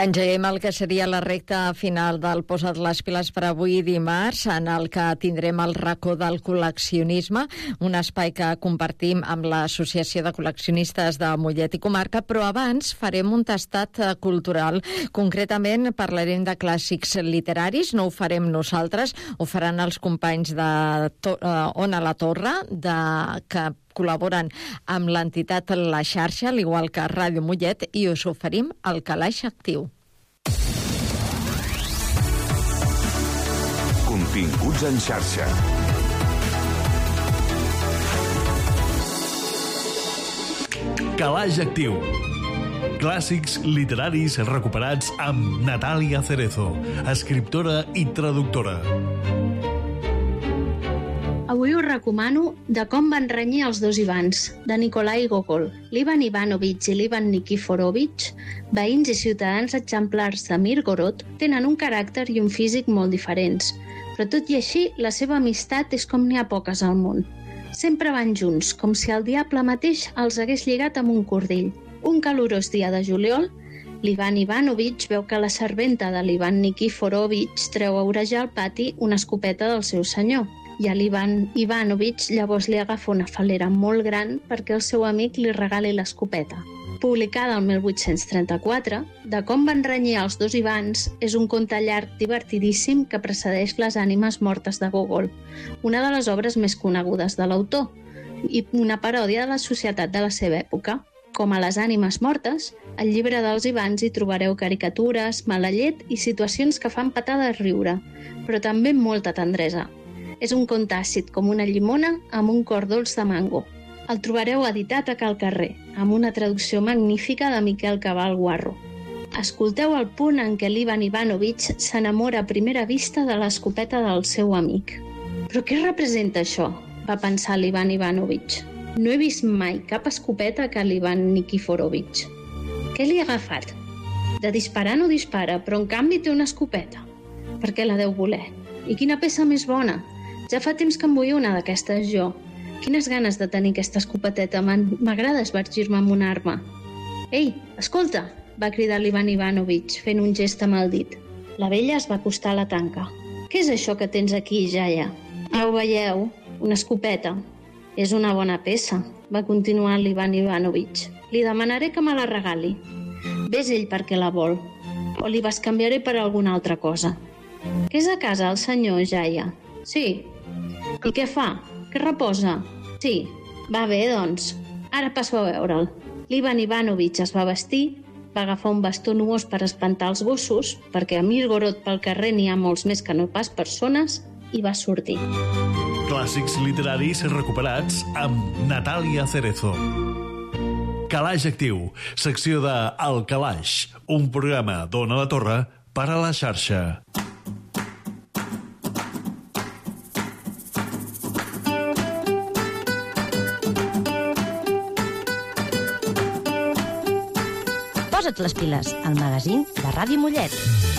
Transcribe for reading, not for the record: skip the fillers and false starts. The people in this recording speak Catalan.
Engeguem el que seria la recta final del Posa't les piles per avui dimarts, en el que tindrem el racó del col·leccionisme, un espai que compartim amb l'Associació de Col·leccionistes de Mollet i Comarca, però abans farem un tastat cultural. Concretament parlarem de clàssics literaris, no ho farem nosaltres, ho faran els companys de Ona la Torre, que col·laboren amb l'entitat La Xarxa, al igual que Ràdio Mollet, i us oferim el Calaix Actiu. Continguts en xarxa. Calaix Actiu. Clàssics literaris recuperats amb Natàlia Cerezo, escriptora i traductora. Avui us recomano De com van renyir els dos Ivans, de Nikolai Gogol. L'Ivan Ivanovich i l'Ivan Nikiforovich, veïns i ciutadans exemplars de Mirgorod, tenen un caràcter i un físic molt diferents, però tot i així la seva amistat és com n'hi ha poques al món. Sempre van junts, com si el diable mateix els hagués lligat amb un cordill. Un calorós dia de juliol, l'Ivan Ivanovich veu que la serventa de l'Ivan Nikiforovich treu a orejar al pati una escopeta del seu senyor. I a l'Ivan Ivanovich llavors li agafa una falera molt gran perquè el seu amic li regali l'escopeta. Publicada el 1834, De com van renyir els dos Ivans és un conte llarg divertidíssim que precedeix Les ànimes mortes de Gogol, una de les obres més conegudes de l'autor, i una paròdia de la societat de la seva època. Com a Les ànimes mortes, al llibre dels Ivans hi trobareu caricatures, mala llet i situacions que fan petar de riure, però també molta tendresa. És un conte àcid com una llimona amb un cor dolç de mango. El trobareu editat a Cal Carrer, amb una traducció magnífica de Miquel Cabal Guarro. Escolteu el punt en què l'Ivan Ivanovich s'enamora a primera vista de l'escopeta del seu amic. Però què representa això? Va pensar l'Ivan Ivanovich. No he vist mai cap escopeta que l'Ivan Nikiforovich. Què li ha agafat? De disparar no dispara, però en canvi té una escopeta. Per què la deu voler? I quina peça més bona? Ja fa temps que en vull una d'aquestes jo. Quines ganes de tenir aquesta escopeteta. M'agrada esbargir-me amb una arma. Ei, escolta! Va cridar l'Ivan Ivanovich, fent un gest amb el dit. La vella es va acostar a la tanca. Què és això que tens aquí, jaia? Ja ho veieu, una escopeta. És una bona peça, va continuar l'Ivan Ivanovich. Li demanaré que me la regali. Ves ell perquè la vol, o li bescanviaré per alguna altra cosa. Que és a casa el senyor, jaia? Sí. I què fa? Que reposa? Sí. Va bé, doncs. Ara passo a veure'l. L'Ivan Ivanovich es va vestir, va agafar un bastó nuós per espantar els gossos, perquè a Mirgorod pel carrer n'hi ha molts més que no pas persones, i va sortir. Clàssics literaris recuperats amb Natàlia Cerezo. Calaix Actiu, secció de El Calaix, un programa d'Ona la Torre per a La Xarxa. Posa't les piles, el magazín de Ràdio Mollet.